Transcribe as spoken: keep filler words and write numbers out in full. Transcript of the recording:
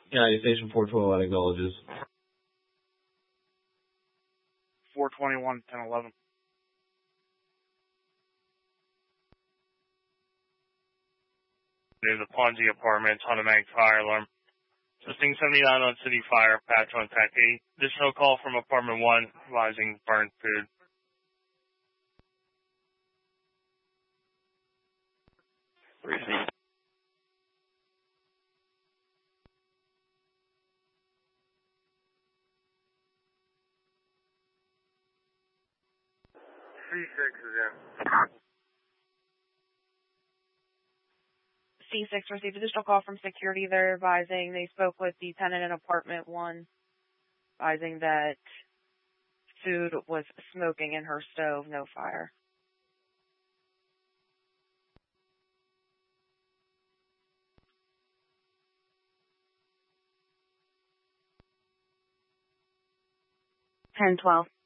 United Station four twelve acknowledges. four twenty-one, ten eleven. Near the Ponzi Apartments, automatic fire alarm. Testing seventy-nine on City Fire, patch on T A C eight. Additional call from Apartment one, advising burned food. Receive. C six is in. C six received additional call from security. They're advising they spoke with the tenant in apartment one, advising that food was smoking in her stove, no fire. ten twelve.